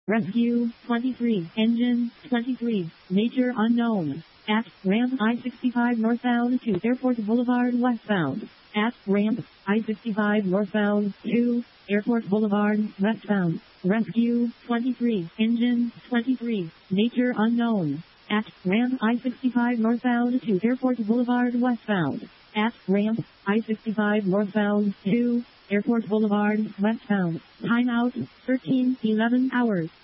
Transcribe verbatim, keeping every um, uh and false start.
Rescue twenty-three. Engine twenty-three. Nature unknown. At ramp I sixty-five northbound to Airport Boulevard westbound. At ramp I sixty-five northbound to Airport Boulevard westbound. Rescue twenty-three. Engine twenty-three. Nature unknown. At ramp I sixty-five northbound to Airport Boulevard westbound. At ramp I sixty-five northbound to Airport Boulevard westbound. Timeout thirteen eleven hours.